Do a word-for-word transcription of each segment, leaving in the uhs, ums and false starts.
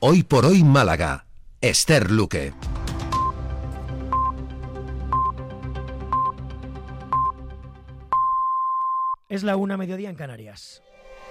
Hoy por hoy Málaga. Esther Luque. Es la una, mediodía en Canarias.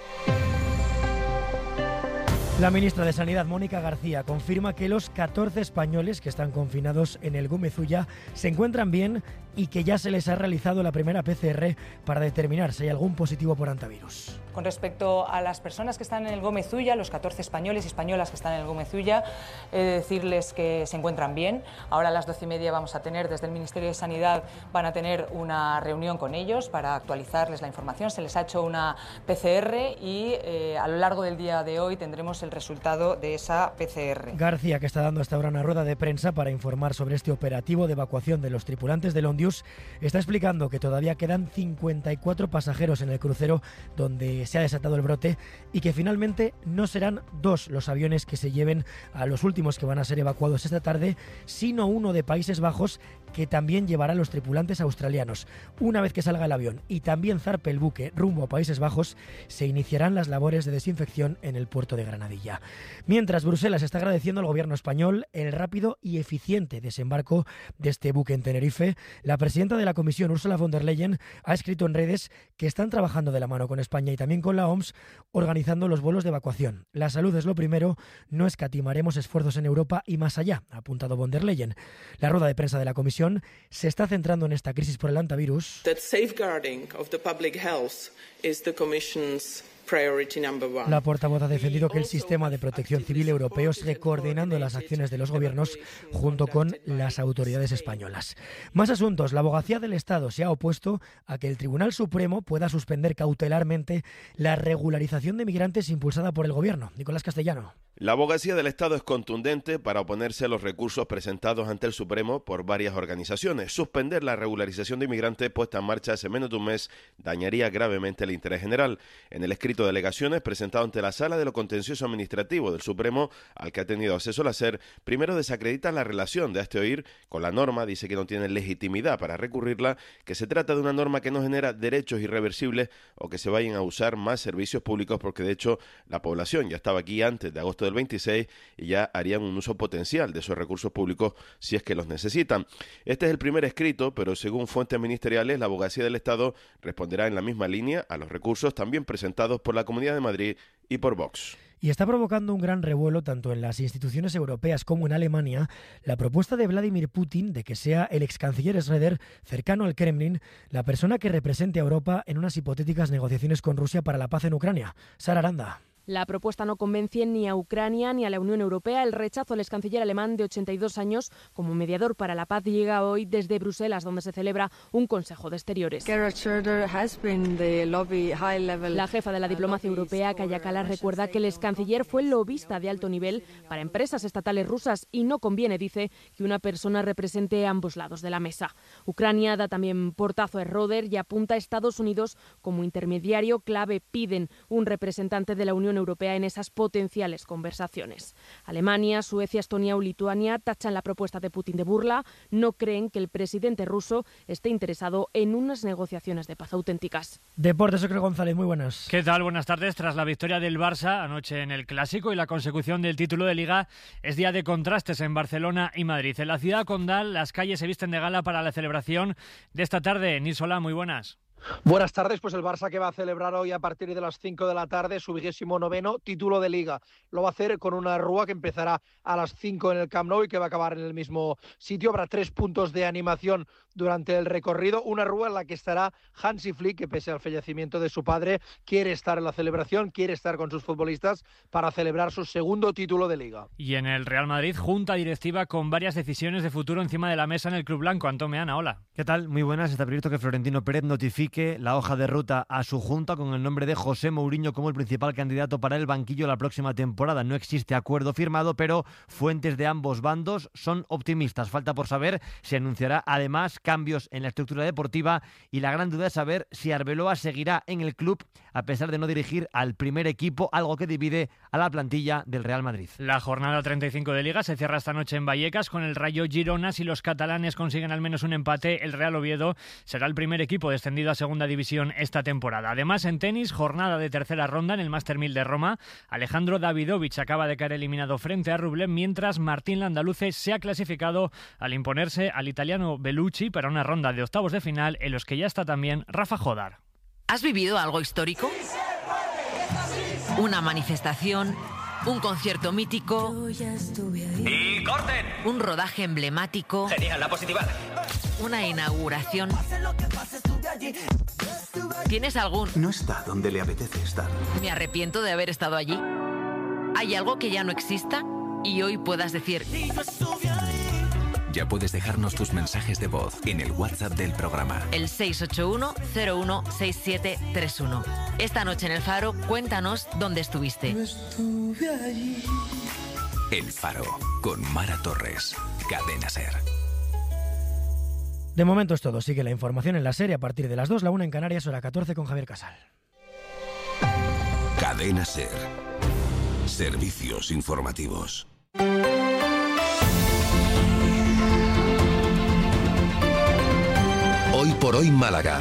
La ministra de Sanidad, Mónica García, confirma que los catorce españoles que están confinados en el Gómez-Ulla se encuentran bien y que ya se les ha realizado la primera P C R para determinar si hay algún positivo por hantavirus. Con respecto a las personas que están en el Gómez-Ulla, los catorce españoles y españolas que están en el Gómez-Ulla, he de decirles que se encuentran bien. Ahora a las doce y media vamos a tener, desde el Ministerio de Sanidad, van a tener una reunión con ellos para actualizarles la información. Se les ha hecho una P C R y eh, a lo largo del día de hoy tendremos el resultado de esa P C R. García, que está dando hasta ahora una rueda de prensa para informar sobre este operativo de evacuación de los tripulantes del Ondius, está explicando que todavía quedan cincuenta y cuatro pasajeros en el crucero donde se ha desatado el brote y que finalmente no serán dos los aviones que se lleven a los últimos que van a ser evacuados esta tarde, sino uno de Países Bajos que también llevará a los tripulantes australianos. Una vez que salga el avión y también zarpe el buque rumbo a Países Bajos, se iniciarán las labores de desinfección en el puerto de Granadilla. Mientras, Bruselas está agradeciendo al gobierno español el rápido y eficiente desembarco de este buque en Tenerife. La presidenta de la Comisión, Ursula von der Leyen, ha escrito en redes que están trabajando de la mano con España y también con la O M S organizando los vuelos de evacuación. La salud es lo primero, no escatimaremos esfuerzos en Europa y más allá, ha apuntado von der Leyen. La rueda de prensa de la Comisión se está centrando en esta crisis por el hantavirus. That safeguarding of the public health is the Commission's La portavoz ha defendido que el sistema de protección civil europeo sigue coordinando las acciones de los gobiernos junto con las autoridades españolas. Más asuntos. La Abogacía del Estado se ha opuesto a que el Tribunal Supremo pueda suspender cautelarmente la regularización de migrantes impulsada por el gobierno. Nicolás Castellano. La Abogacía del Estado es contundente para oponerse a los recursos presentados ante el Supremo por varias organizaciones. Suspender la regularización de inmigrantes puesta en marcha hace menos de un mes dañaría gravemente el interés general. En el escrito de alegaciones presentado ante la Sala de lo Contencioso Administrativo del Supremo, al que ha tenido acceso la SER, primero desacredita la relación de este oír con la norma, dice que no tiene legitimidad para recurrirla, que se trata de una norma que no genera derechos irreversibles o que se vayan a usar más servicios públicos, porque de hecho la población ya estaba aquí antes de agosto del veintiséis y ya harían un uso potencial de esos recursos públicos si es que los necesitan. Este es el primer escrito, pero según fuentes ministeriales, la Abogacía del Estado responderá en la misma línea a los recursos también presentados por la Comunidad de Madrid y por Vox. Y está provocando un gran revuelo tanto en las instituciones europeas como en Alemania la propuesta de Vladimir Putin de que sea el ex canciller Schröder, cercano al Kremlin, la persona que represente a Europa en unas hipotéticas negociaciones con Rusia para la paz en Ucrania. Sara Aranda. La propuesta no convence ni a Ucrania ni a la Unión Europea. El rechazo al ex canciller alemán de ochenta y dos años como mediador para la paz llega hoy desde Bruselas, donde se celebra un Consejo de Exteriores. La jefa de la diplomacia europea, Kaja Kallas, recuerda que el ex canciller fue lobista de alto nivel para empresas estatales rusas y no conviene, dice, que una persona represente ambos lados de la mesa. Ucrania da también portazo a Schröder y apunta a Estados Unidos como intermediario clave. Piden un representante de la Unión Europea en esas potenciales conversaciones. Alemania, Suecia, Estonia o Lituania tachan la propuesta de Putin de burla. No creen que el presidente ruso esté interesado en unas negociaciones de paz auténticas. Deportes, Ocre González, muy buenas. ¿Qué tal? Buenas tardes. Tras la victoria del Barça anoche en el Clásico y la consecución del título de Liga, es día de contrastes en Barcelona y Madrid. En la ciudad condal, las calles se visten de gala para la celebración de esta tarde. Nisola, muy buenas. Buenas tardes, pues el Barça que va a celebrar hoy a partir de las cinco de la tarde su vigésimo noveno título de Liga. Lo va a hacer con una rúa que empezará a las cinco en el Camp Nou y que va a acabar en el mismo sitio. Habrá tres puntos de animación durante el recorrido. Una rúa en la que estará Hansi Flick, que pese al fallecimiento de su padre, quiere estar en la celebración, quiere estar con sus futbolistas para celebrar su segundo título de Liga. Y en el Real Madrid, junta directiva con varias decisiones de futuro encima de la mesa en el Club Blanco. Antón Meana, hola. ¿Qué tal? Muy buenas. Está previsto que Florentino Pérez notifique la hoja de ruta a su junta con el nombre de José Mourinho como el principal candidato para el banquillo la próxima temporada. No existe acuerdo firmado, pero fuentes de ambos bandos son optimistas. Falta por saber si anunciará además cambios en la estructura deportiva y la gran duda es saber si Arbeloa seguirá en el club a pesar de no dirigir al primer equipo, algo que divide a la plantilla del Real Madrid. La jornada treinta y cinco de Liga se cierra esta noche en Vallecas con el Rayo Girona. Si los catalanes consiguen al menos un empate, el Real Oviedo será el primer equipo descendido a segunda división esta temporada. Además, en tenis, jornada de tercera ronda en el Master mil de Roma. Alejandro Davidovich acaba de caer eliminado frente a Rublev, mientras Martín Landaluce se ha clasificado al imponerse al italiano Bellucci para una ronda de octavos de final en los que ya está también Rafa Jodar. ¿Has vivido algo histórico? Una manifestación, un concierto mítico. ¡Y corten! Un rodaje emblemático. Genial, la positividad. Una inauguración. ¿Tienes algún? No está donde le apetece estar. Me arrepiento de haber estado allí. ¿Hay algo que ya no exista? Y hoy puedas decir... Ya puedes dejarnos tus mensajes de voz en el WhatsApp del programa. El seis ocho uno cero uno seis siete tres uno. Esta noche en El Faro, cuéntanos dónde estuviste. El Faro, con Mara Torres. Cadena SER. De momento es todo. Sigue la información en la serie a partir de las dos, la una en Canarias, hora catorce con Javier Casal. Cadena SER. Servicios informativos. Hoy por hoy Málaga.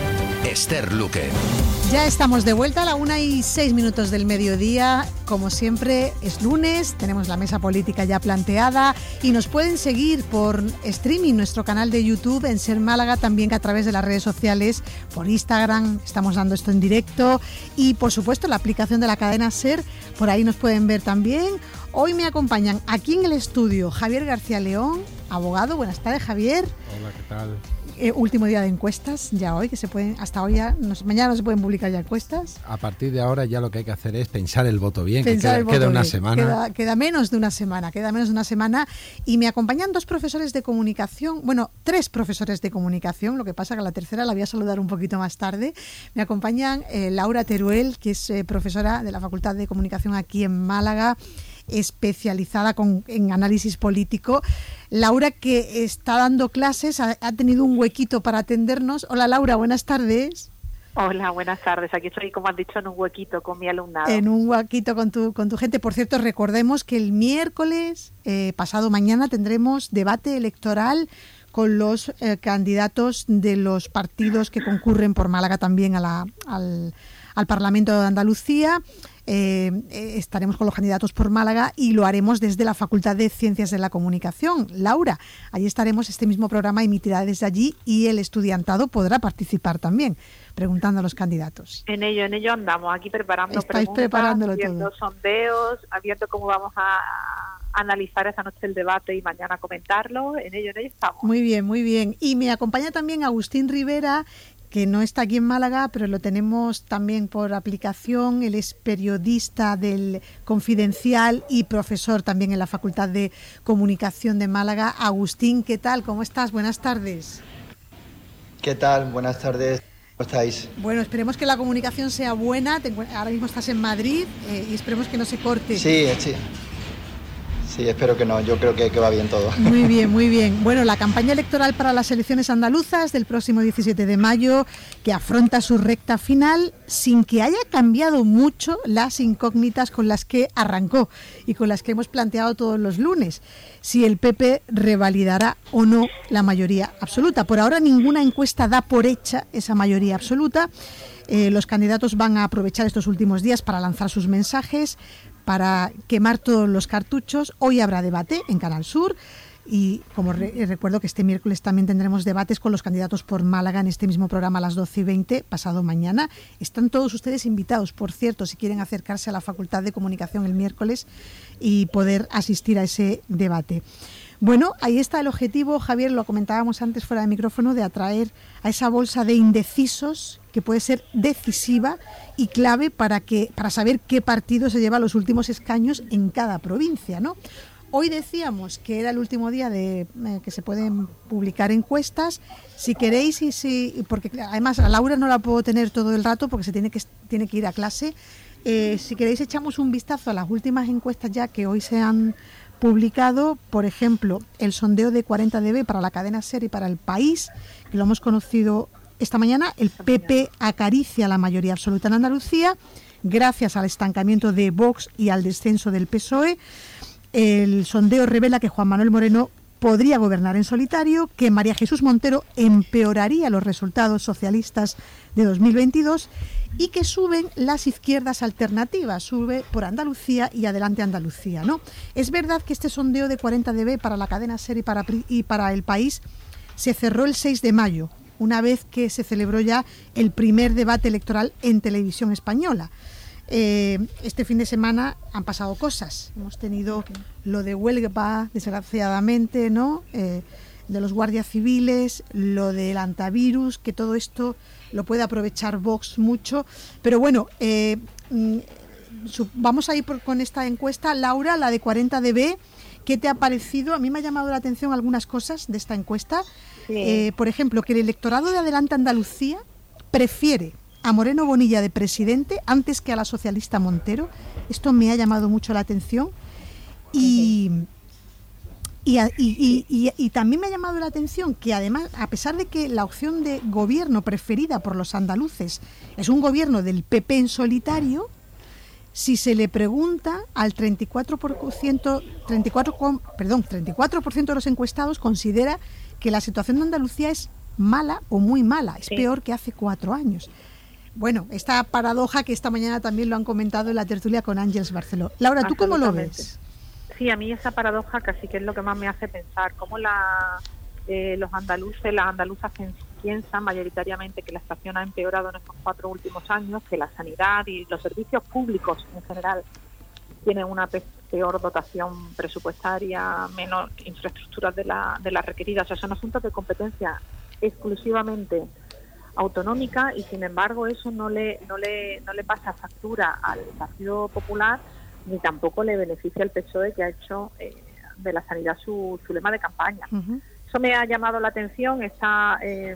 Esther Luque. Ya estamos de vuelta a la una y seis minutos del mediodía. Como siempre, es lunes, tenemos la mesa política ya planteada y nos pueden seguir por streaming, nuestro canal de YouTube en SER Málaga, también que a través de las redes sociales, por Instagram, estamos dando esto en directo y, por supuesto, la aplicación de la cadena SER, por ahí nos pueden ver también. Hoy me acompañan aquí en el estudio Javier García León, abogado. Buenas tardes, Javier. Hola, ¿qué tal? Eh, último día de encuestas, ya hoy, que se pueden, hasta hoy ya, no, mañana no se pueden publicar ya encuestas. A partir de ahora ya lo que hay que hacer es pensar el voto bien, pensar que queda, el voto queda una bien. semana. Queda, queda menos de una semana, queda menos de una semana y me acompañan dos profesores de comunicación, bueno, tres profesores de comunicación, lo que pasa que a la tercera la voy a saludar un poquito más tarde. Me acompañan eh, Laura Teruel, que es eh, profesora de la Facultad de Comunicación aquí en Málaga, especializada con, en análisis político. Laura, que está dando clases, ha, ha tenido un huequito para atendernos. Hola, Laura, buenas tardes. Hola, buenas tardes. Aquí estoy, como has dicho, en un huequito con mi alumnado. En un huequito con tu, con tu gente. Por cierto, recordemos que el miércoles, eh, pasado mañana, tendremos debate electoral con los eh, candidatos de los partidos que concurren por Málaga también a la, al, al Parlamento de Andalucía. Eh, eh, estaremos con los candidatos por Málaga y lo haremos desde la Facultad de Ciencias de la Comunicación. Laura, allí estaremos, este mismo programa emitirá desde allí y el estudiantado podrá participar también, preguntando a los candidatos. En ello, en ello andamos, aquí preparando Estáis preguntas, preparándolo viendo todo. sondeos, viendo cómo vamos a analizar esta noche el debate y mañana comentarlo. En ello, en ello estamos. Muy bien, muy bien. Y me acompaña también Agustín Rivera, que no está aquí en Málaga, pero lo tenemos también por aplicación. Él es periodista del Confidencial y profesor también en la Facultad de Comunicación de Málaga. Agustín, ¿qué tal? ¿Cómo estás? Buenas tardes. ¿Qué tal? Buenas tardes. ¿Cómo estáis? Bueno, esperemos que la comunicación sea buena. Ahora mismo estás en Madrid eh, y esperemos que no se corte. Sí, sí. Sí, espero que no. Yo creo que, que va bien todo. Muy bien, muy bien. Bueno, la campaña electoral para las elecciones andaluzas del próximo diecisiete de mayo, que afronta su recta final sin que haya cambiado mucho las incógnitas con las que arrancó y con las que hemos planteado todos los lunes. Si el P P revalidará o no la mayoría absoluta. Por ahora ninguna encuesta da por hecha esa mayoría absoluta. Eh, los candidatos van a aprovechar estos últimos días para lanzar sus mensajes, para quemar todos los cartuchos. Hoy habrá debate en Canal Sur y como re recuerdo que este miércoles también tendremos debates con los candidatos por Málaga en este mismo programa a las doce y veinte, pasado mañana. Están todos ustedes invitados, por cierto, si quieren acercarse a la Facultad de Comunicación el miércoles y poder asistir a ese debate. Bueno, ahí está el objetivo, Javier, lo comentábamos antes fuera de micrófono, de atraer a esa bolsa de indecisos que puede ser decisiva y clave para que para saber qué partido se lleva los últimos escaños en cada provincia, ¿no? Hoy decíamos que era el último día de eh, que se pueden publicar encuestas. Si queréis, y si porque además a Laura no la puedo tener todo el rato porque se tiene que tiene que ir a clase. Eh, si queréis echamos un vistazo a las últimas encuestas ya que hoy se han publicado, por ejemplo, el sondeo de cuarenta D B para la cadena SER y para El País, que lo hemos conocido esta mañana. El P P acaricia la mayoría absoluta en Andalucía, gracias al estancamiento de Vox y al descenso del P S O E. El sondeo revela que Juan Manuel Moreno podría gobernar en solitario, que María Jesús Montero empeoraría los resultados socialistas de dos mil veintidós y que suben las izquierdas alternativas, sube por Andalucía y Adelante Andalucía, ¿no? Es verdad que este sondeo de cuarenta D B para la cadena SER y para, y para El País se cerró el seis de mayo, una vez que se celebró ya el primer debate electoral en televisión española. Eh, este fin de semana han pasado cosas. Hemos tenido lo de Huelva, desgraciadamente, ¿no? Eh, de los guardias civiles, lo del antivirus, que todo esto lo puede aprovechar Vox mucho. Pero bueno, eh, su, vamos a ir por, con esta encuesta. Laura, la de cuarenta D B, ¿qué te ha parecido? A mí me ha llamado la atención algunas cosas de esta encuesta. Sí. Eh, por ejemplo, que el electorado de Adelante Andalucía prefiere a Moreno Bonilla de presidente antes que a la socialista Montero. Esto me ha llamado mucho la atención y, y, y, y, y, y también me ha llamado la atención que además, a pesar de que la opción de gobierno preferida por los andaluces es un gobierno del P P en solitario, si se le pregunta al treinta y cuatro por ciento, treinta y cuatro, perdón, treinta y cuatro por ciento de los encuestados considera que la situación de Andalucía es mala o muy mala, es sí. peor que hace cuatro años. Bueno, esta paradoja que esta mañana también lo han comentado en la tertulia con Ángeles Barceló. Laura, ¿tú cómo lo ves? Sí, a mí esa paradoja casi que es lo que más me hace pensar, cómo la, eh, los andaluces, las andaluzas piensan mayoritariamente que la situación ha empeorado en estos cuatro últimos años, que la sanidad y los servicios públicos en general tienen una peor dotación presupuestaria, menos infraestructuras de la, de las requeridas. O sea, son asuntos de competencia exclusivamente autonómica y sin embargo eso no le no le no le pasa factura al Partido Popular ni tampoco le beneficia al P S O E, que ha hecho eh, de la sanidad su, su lema de campaña. Uh-huh. Eso me ha llamado la atención, esta eh,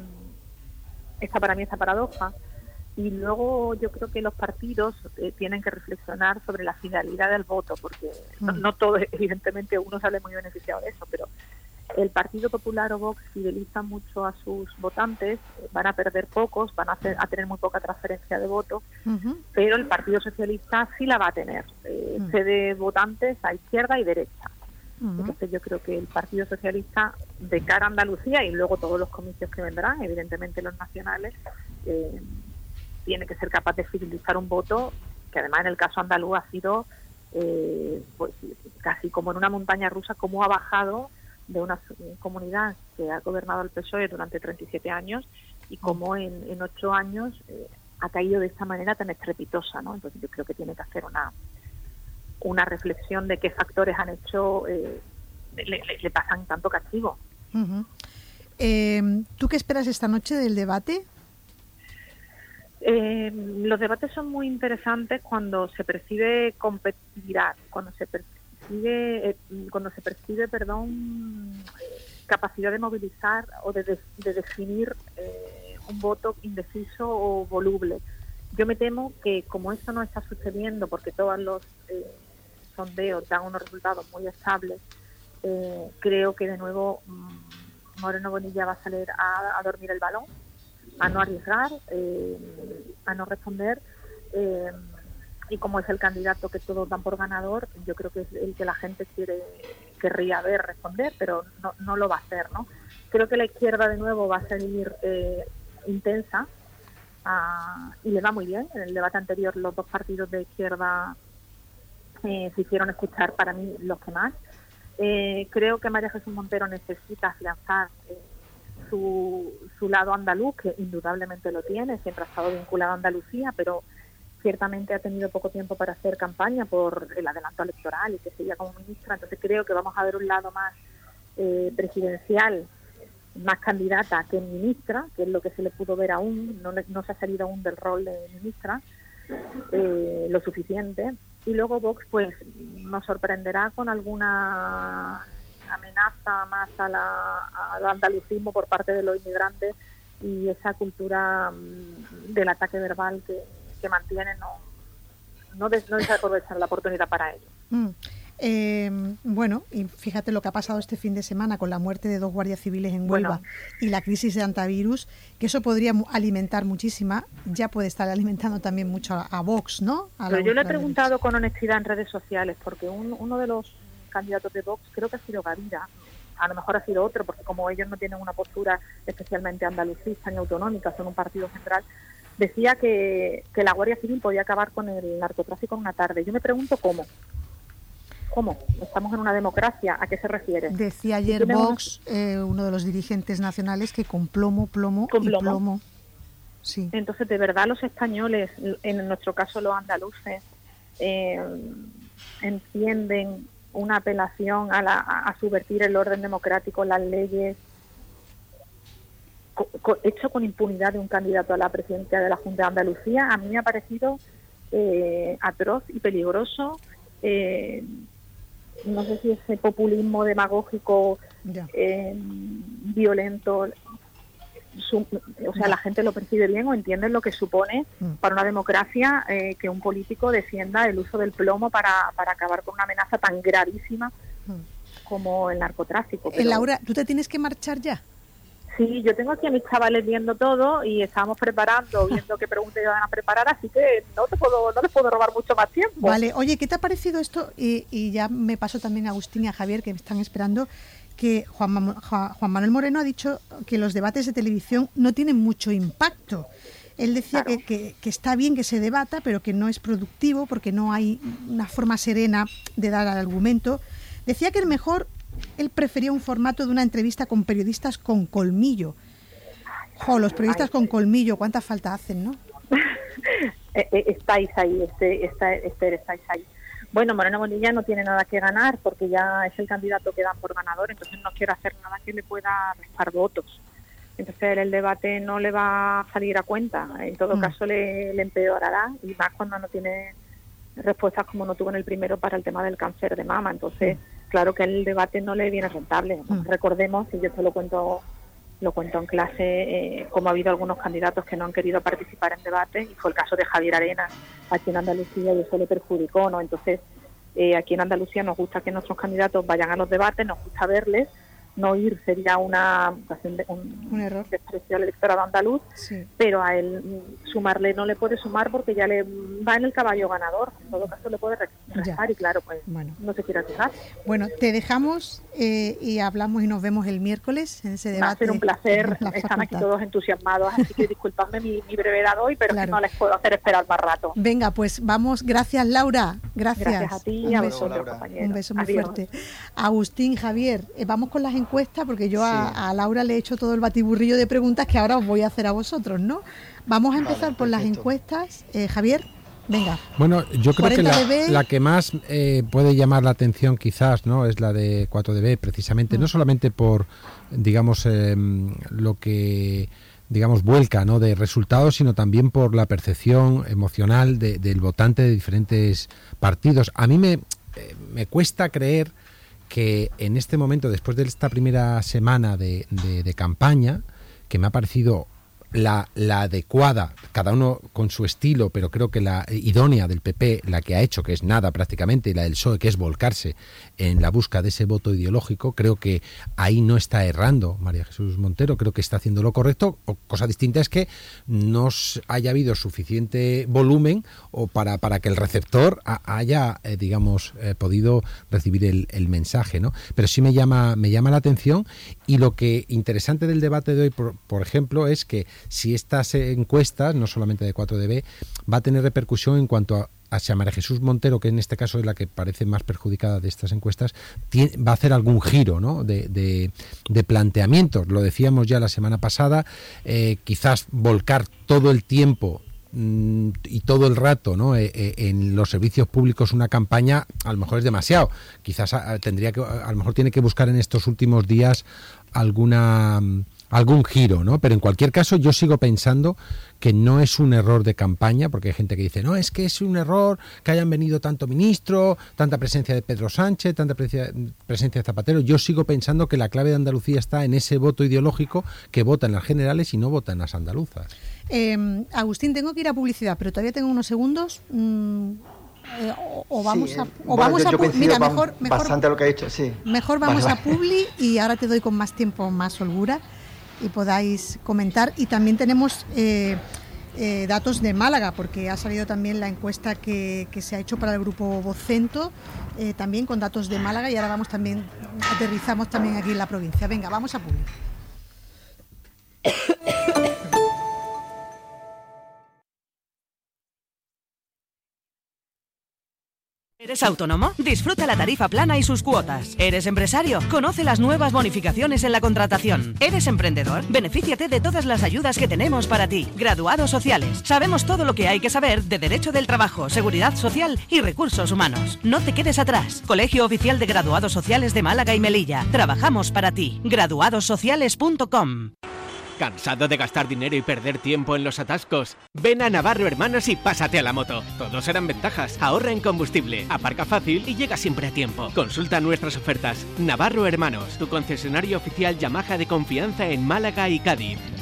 esta para mí esta paradoja. Y luego yo creo que los partidos eh, tienen que reflexionar sobre la finalidad del voto, porque uh-huh. no, no todo, evidentemente uno sale muy beneficiado de eso, pero el Partido Popular o Vox fideliza mucho a sus votantes, van a perder pocos, van a, hacer, a tener muy poca transferencia de votos, uh-huh. pero el Partido Socialista sí la va a tener, eh, uh-huh. cede votantes a izquierda y derecha. Uh-huh. Entonces yo creo que el Partido Socialista, de cara a Andalucía y luego todos los comicios que vendrán, evidentemente los nacionales, eh, tiene que ser capaz de fidelizar un voto que además en el caso andaluz ha sido eh, pues, casi como en una montaña rusa, como ha bajado de una comunidad que ha gobernado el P S O E durante treinta y siete años y como en, en ocho años eh, ha caído de esta manera tan estrepitosa, ¿no? Entonces yo creo que tiene que hacer una una reflexión de qué factores han hecho eh, le, le, le pasan tanto castigo. Uh-huh. eh, ¿Tú qué esperas esta noche del debate? Eh, los debates son muy interesantes cuando se percibe competitividad, cuando se percibe Eh, cuando se percibe, perdón, eh, capacidad de movilizar o de, de, de definir eh, un voto indeciso o voluble. Yo me temo que como esto no está sucediendo, porque todos los eh, sondeos dan unos resultados muy estables, eh, creo que de nuevo mmm, Moreno Bonilla va a salir a, a dormir el balón, a no arriesgar, eh, a no responder. Eh, y como es el candidato que todos dan por ganador, yo creo que es el que la gente quiere querría ver responder, pero no, no lo va a hacer, ¿no? Creo que la izquierda de nuevo va a salir eh, intensa uh, y le va muy bien. En el debate anterior los dos partidos de izquierda eh, se hicieron escuchar, para mí, los que más. Eh, creo que María Jesús Montero necesita afianzar eh, su, su lado andaluz, que indudablemente lo tiene, siempre ha estado vinculado a Andalucía, pero ciertamente ha tenido poco tiempo para hacer campaña por el adelanto electoral y que seguía como ministra. Entonces creo que vamos a ver un lado más eh, presidencial, más candidata que ministra, que es lo que se le pudo ver aún, no, no se ha salido aún del rol de ministra eh, lo suficiente. Y luego Vox pues nos sorprenderá con alguna amenaza más a la, al andalucismo por parte de los inmigrantes y esa cultura del ataque verbal que que mantiene no no, des, no desaprovechar la oportunidad para ello. Mm. Eh, bueno, y fíjate lo que ha pasado este fin de semana con la muerte de dos guardias civiles en Huelva Bueno. y la crisis de antivirus, que eso podría mu- alimentar muchísima, ya puede estar alimentando también mucho a, a Vox, ¿no? A la Pero yo le he ultraderecha. preguntado con honestidad en redes sociales, porque un- uno de los candidatos de Vox, creo que ha sido Gavira, a lo mejor ha sido otro, porque como ellos no tienen una postura especialmente andalucista ni autonómica, son un partido central, decía que, que la Guardia Civil podía acabar con el narcotráfico en una tarde. Yo me pregunto cómo. ¿Cómo? Estamos en una democracia. ¿A qué se refiere? Decía Si ayer tienen una- Vox, eh, uno de los dirigentes nacionales, que con plomo, plomo Con y plomo. plomo. Sí. Entonces, de verdad, los españoles, en nuestro caso los andaluces, eh, entienden una apelación a, la, a subvertir el orden democrático, las leyes, co- co- hecho con impunidad de un candidato a la presidencia de la Junta de Andalucía. A mí me ha parecido eh, atroz y peligroso. Eh, no sé si ese populismo demagógico Ya. eh, violento, su- o sea, la gente lo percibe bien o entiende lo que supone para una democracia eh, que un político defienda el uso del plomo para, para acabar con una amenaza tan gravísima como el narcotráfico. Eh, Pero- Laura, ¿tú te tienes que marchar ya? Sí, yo tengo aquí a mis chavales viendo todo y estábamos preparando, viendo qué preguntas iban a preparar, así que no te puedo, no les puedo robar mucho más tiempo. Vale, oye, ¿qué te ha parecido esto? Y, y ya me paso también a Agustín y a Javier, que me están esperando, que Juan, Mam- Juan Juan Manuel Moreno ha dicho que los debates de televisión no tienen mucho impacto. Él decía que, que, que está bien que se debata, pero que no es productivo porque no hay una forma serena de dar al argumento. Decía que el mejor, él prefería un formato de una entrevista con periodistas con colmillo. Jo, los periodistas con colmillo, cuánta falta hacen, ¿no? Eh, eh, estáis ahí, este, esta, Esther, estáis ahí. Bueno, Moreno Bonilla no tiene nada que ganar porque ya es el candidato que dan por ganador, entonces no quiere hacer nada que le pueda restar votos. Entonces el debate no le va a salir a cuenta, en todo Mm. caso le, le empeorará, y más cuando no tiene respuestas como no tuvo en el primero para el tema del cáncer de mama. Entonces, claro que el debate no le viene rentable. Mm. Recordemos, y yo esto lo cuento lo cuento en clase, eh, como ha habido algunos candidatos que no han querido participar en debate, y fue el caso de Javier Arenas aquí en Andalucía, y eso le perjudicó, ¿no? Entonces, eh, aquí en Andalucía nos gusta que nuestros candidatos vayan a los debates, nos gusta verles, no ir sería una ocasión de, un, Un error. desprecio al electorado andaluz, Sí. pero a él mm, sumarle no le puede sumar porque ya le va en el caballo ganador, en todo caso le puede re- restar, y claro, pues Bueno. no se quiere arriesgar. Bueno, te dejamos eh, y hablamos y nos vemos el miércoles en ese Va a debate. ser un placer, en la están aquí facultad. todos entusiasmados, así que disculpadme mi, mi brevedad hoy, pero es Claro. que no les puedo hacer esperar más rato. Venga, pues vamos. Gracias, Laura. Gracias. Gracias a ti y Un a beso. vosotros, compañeros. Un beso muy Adiós. fuerte. Agustín, Javier, eh, vamos con las encuestas porque yo a, a Laura le he hecho todo el batiburrillo de preguntas que ahora os voy a hacer a vosotros, ¿no? Vamos a empezar Vale, por las perfecto. encuestas. Eh, Javier, venga. Bueno, yo creo que cuarenta la, D B. la que más eh, puede llamar la atención quizás, ¿no?, es la de cuatro D B, precisamente, no solamente por, digamos, eh, lo que digamos vuelca, ¿no?, de resultados, sino también por la percepción emocional de- del votante de diferentes partidos. A mí me, eh, me cuesta creer que en este momento, después de esta primera semana de, de- de campaña, que me ha parecido la, la adecuada, cada uno con su estilo, pero creo que la idónea del P P, la que ha hecho, que es nada prácticamente, y la del P S O E, que es volcarse en la busca de ese voto ideológico, creo que ahí no está errando María Jesús Montero, creo que está haciendo lo correcto. O, cosa distinta es que no s- haya habido suficiente volumen o para, para que el receptor a- haya, eh, digamos, eh, podido recibir el, el mensaje, ¿no? Pero sí me llama, me llama la atención, y lo que interesante del debate de hoy, por, por ejemplo, es que si estas encuestas, no solamente de cuatro D B, va a tener repercusión en cuanto a hacia María Jesús Montero, que en este caso es la que parece más perjudicada de estas encuestas, tiene, va a hacer algún giro, ¿no?, de, de, de planteamientos. Lo decíamos ya la semana pasada, eh, quizás volcar todo el tiempo mm, y todo el rato, ¿no?, eh, eh, en los servicios públicos una campaña, a lo mejor es demasiado. Quizás a, tendría que, a lo mejor tiene que buscar en estos últimos días alguna algún giro, ¿no? Pero en cualquier caso yo sigo pensando que no es un error de campaña, porque hay gente que dice, no, es que es un error que hayan venido tanto ministro, tanta presencia de Pedro Sánchez, tanta presencia, presencia de Zapatero. Yo sigo pensando que la clave de Andalucía está en ese voto ideológico que vota en las generales y no vota en las andaluzas. Eh, Agustín, tengo que ir a publicidad, pero todavía tengo unos segundos. Mm, eh, o, o vamos sí, a, o bueno, vamos yo, a yo mira, mejor, mejor, bastante a lo que ha dicho, sí. Mejor vamos vale, a vale. Publi y ahora te doy con más tiempo, más holgura y podáis comentar. Y también tenemos eh, eh, datos de Málaga, porque ha salido también la encuesta que, que se ha hecho para el grupo Vocento, eh, también con datos de Málaga, y ahora vamos también, aterrizamos también aquí en la provincia. Venga, vamos a Publi. ¿Eres autónomo? Disfruta la tarifa plana y sus cuotas. ¿Eres empresario? Conoce las nuevas bonificaciones en la contratación. ¿Eres emprendedor? Benefíciate de todas las ayudas que tenemos para ti. Graduados sociales. Sabemos todo lo que hay que saber de Derecho del Trabajo, Seguridad Social y Recursos Humanos. No te quedes atrás. Colegio Oficial de Graduados Sociales de Málaga y Melilla. Trabajamos para ti. graduados sociales punto com. ¿Cansado de gastar dinero y perder tiempo en los atascos? Ven a Navarro Hermanos y pásate a la moto. Todos serán ventajas. Ahorra en combustible, aparca fácil y llega siempre a tiempo. Consulta nuestras ofertas. Navarro Hermanos, tu concesionario oficial Yamaha de confianza en Málaga y Cádiz.